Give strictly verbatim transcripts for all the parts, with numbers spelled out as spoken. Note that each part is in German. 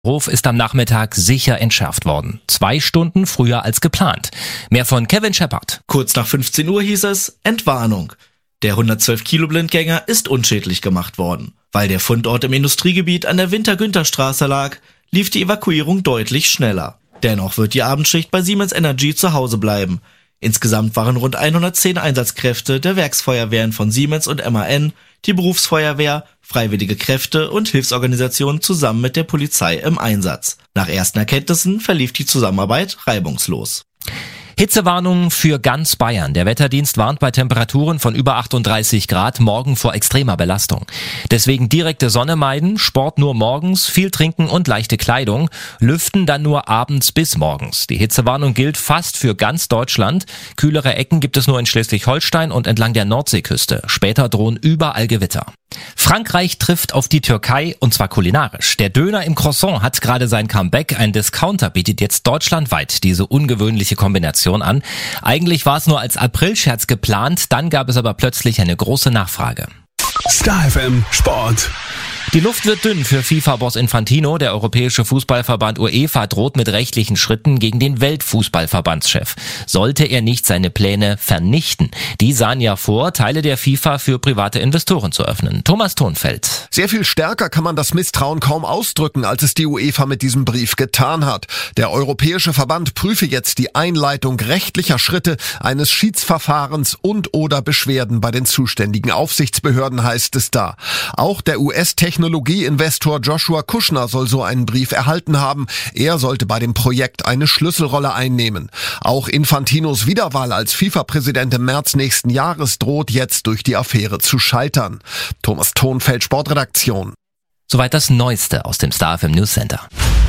Ruf ist am Nachmittag sicher entschärft worden. Zwei Stunden früher als geplant. Mehr von Kevin Shepard. Kurz nach fünfzehn Uhr hieß es Entwarnung. Der hundertzwölf Kilo Blindgänger ist unschädlich gemacht worden. Weil der Fundort im Industriegebiet an der Winter-Günther-Straße lag, lief die Evakuierung deutlich schneller. Dennoch wird die Abendschicht bei Siemens Energy zu Hause bleiben. Insgesamt waren rund hundertzehn Einsatzkräfte der Werksfeuerwehren von Siemens und M A N, die Berufsfeuerwehr, freiwillige Kräfte und Hilfsorganisationen zusammen mit der Polizei im Einsatz. Nach ersten Erkenntnissen verlief die Zusammenarbeit reibungslos. Hitzewarnung für ganz Bayern. Der Wetterdienst warnt bei Temperaturen von über achtunddreißig Grad morgen vor extremer Belastung. Deswegen direkte Sonne meiden, Sport nur morgens, viel trinken und leichte Kleidung, lüften dann nur abends bis morgens. Die Hitzewarnung gilt fast für ganz Deutschland. Kühlere Ecken gibt es nur in Schleswig-Holstein und entlang der Nordseeküste. Später drohen überall Gewitter. Frankreich trifft auf die Türkei und zwar kulinarisch. Der Döner im Croissant hat gerade sein Comeback. Ein Discounter bietet jetzt deutschlandweit diese ungewöhnliche Kombination an. Eigentlich war es nur als Aprilscherz geplant, dann gab es aber plötzlich eine große Nachfrage. Star F M Sport. Die Luft wird dünn für FIFA-Boss Infantino. Der Europäische Fußballverband UEFA droht mit rechtlichen Schritten gegen den Weltfußballverbandschef. Sollte er nicht seine Pläne vernichten. Die sahen ja vor, Teile der FIFA für private Investoren zu öffnen. Thomas Thonfeld. Sehr viel stärker kann man das Misstrauen kaum ausdrücken, als es die UEFA mit diesem Brief getan hat. Der Europäische Verband prüfe jetzt die Einleitung rechtlicher Schritte, eines Schiedsverfahrens und oder Beschwerden bei den zuständigen Aufsichtsbehörden, heißt es da. Auch der U S-Technologie Technologieinvestor Joshua Kushner soll so einen Brief erhalten haben. Er sollte bei dem Projekt eine Schlüsselrolle einnehmen. Auch Infantinos Wiederwahl als FIFA-Präsident im März nächsten Jahres droht jetzt durch die Affäre zu scheitern. Thomas Thonfeld, Sportredaktion. Soweit das Neueste aus dem Star F M News Center.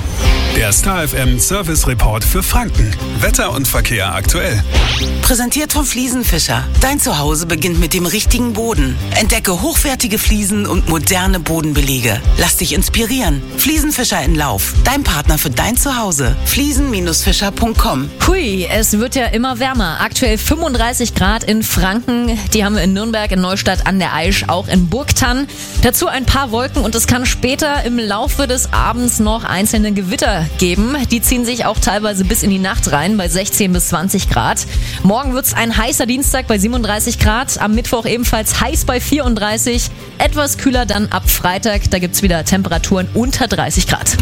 Der Star F M Service Report für Franken. Wetter und Verkehr aktuell. Präsentiert von Fliesenfischer. Dein Zuhause beginnt mit dem richtigen Boden. Entdecke hochwertige Fliesen und moderne Bodenbelege. Lass dich inspirieren. Fliesenfischer in Lauf. Dein Partner für dein Zuhause. fliesen Fischer punkt com. Hui, es wird ja immer wärmer. Aktuell fünfunddreißig Grad in Franken. Die haben wir in Nürnberg, in Neustadt an der Aisch, auch in Burgthann. Dazu ein paar Wolken und es kann später im Laufe des Abends noch einzelne Gewitter geben. Die ziehen sich auch teilweise bis in die Nacht rein bei sechzehn bis zwanzig Grad. Morgen wird's ein heißer Dienstag bei siebenunddreißig Grad. Am Mittwoch ebenfalls heiß bei vierunddreißig. Etwas kühler dann ab Freitag. Da gibt's wieder Temperaturen unter dreißig Grad.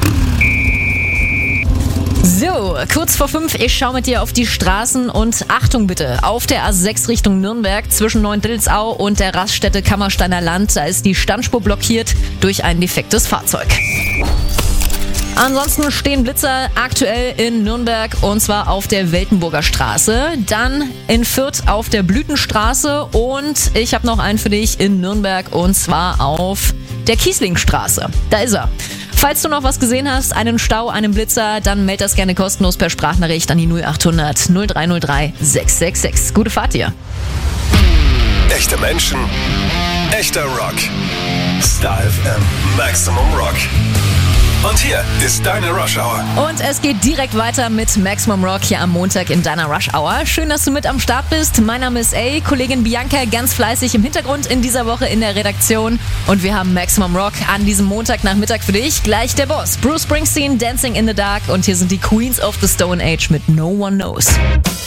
So, kurz vor fünf, ich schaue mit dir auf die Straßen und Achtung bitte, auf der A sechs Richtung Nürnberg zwischen Neuendettelsau und der Raststätte Kammersteiner Land, da ist die Standspur blockiert durch ein defektes Fahrzeug. Ansonsten stehen Blitzer aktuell in Nürnberg und zwar auf der Weltenburger Straße, dann in Fürth auf der Blütenstraße und ich habe noch einen für dich in Nürnberg und zwar auf der Kieslingstraße. Da ist er. Falls du noch was gesehen hast, einen Stau, einen Blitzer, dann meld das gerne kostenlos per Sprachnachricht an die null acht hundert null drei null drei sechs sechs sechs. Gute Fahrt dir. Echte Menschen, echter Rock. Star F M Maximum Rock. Und hier ist deine Rush Hour. Und es geht direkt weiter mit Maximum Rock hier am Montag in deiner Rush Hour. Schön, dass du mit am Start bist. Mein Name ist A, Kollegin Bianca ganz fleißig im Hintergrund in dieser Woche in der Redaktion. Und wir haben Maximum Rock an diesem Montagnachmittag für dich. Gleich der Boss, Bruce Springsteen, Dancing in the Dark. Und hier sind die Queens of the Stone Age mit No One Knows.